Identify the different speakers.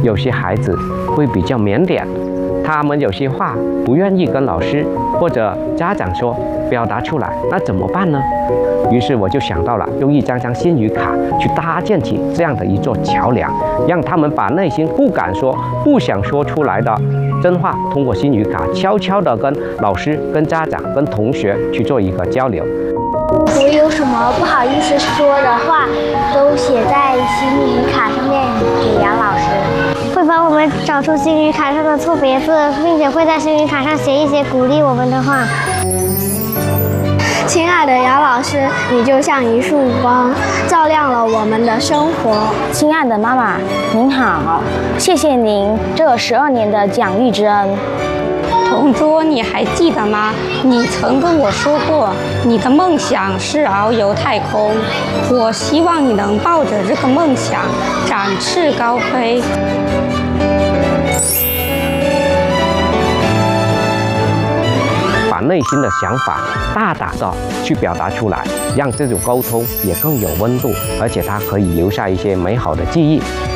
Speaker 1: 有些孩子会比较腼腆，他们有些话不愿意跟老师或者家长说，表达出来，那怎么办呢？于是我就想到了用一张心语卡去搭建起这样的一座桥梁，让他们把内心不敢说、不想说出来的真话，通过心语卡悄悄地跟老师、跟家长、跟同学去做一个交流。
Speaker 2: 我有什么不好意思说的话，都写在心语卡上面给杨老师。
Speaker 3: 会帮我们找出心语卡上的错别字，并且会在心语卡上写一些鼓励我们的话。
Speaker 2: 亲爱的杨老师，你就像一束光，照亮了我们的生活。
Speaker 4: 亲爱的妈妈，您好，谢谢您这12年的养育之恩。
Speaker 5: 同桌，你还记得吗？你曾跟我说过，你的梦想是遨游太空。我希望你能抱着这个梦想，展翅高飞。
Speaker 1: 把内心的想法大胆地去表达出来，让这种沟通也更有温度，而且它可以留下一些美好的记忆。